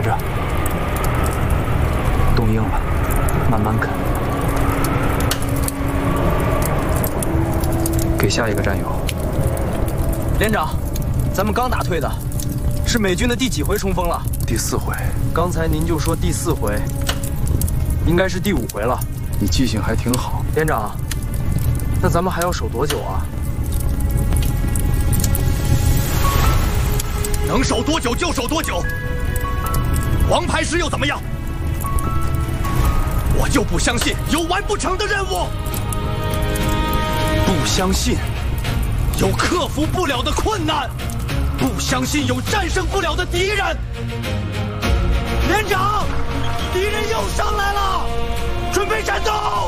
着，冻硬了，慢慢啃。给下一个战友。 连长，咱们刚打退的，是美军的第几回冲锋了？ 第4回。 刚才您就说第4回，应该是第5回了。 你记性还挺好。 连长，那咱们还要守多久啊？ 能守多久就守多久。王牌师又怎么样？我就不相信有完不成的任务，不相信有克服不了的困难，不相信有战胜不了的敌人。连长，敌人又上来了，准备战斗！